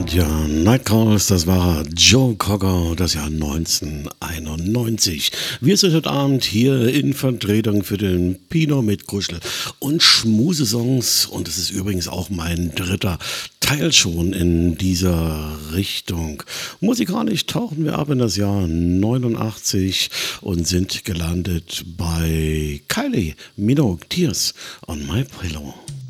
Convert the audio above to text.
Ja, Nightcrawlers, das war Joe Cocker, das Jahr 1991. Wir sind heute Abend hier in Vertretung für den Pino mit Kuschel und Schmusesongs und es ist übrigens auch mein dritter Teil schon in dieser Richtung. Musikalisch tauchen wir ab in das Jahr 89 und sind gelandet bei Kylie Minogue, Tears on My Pillow.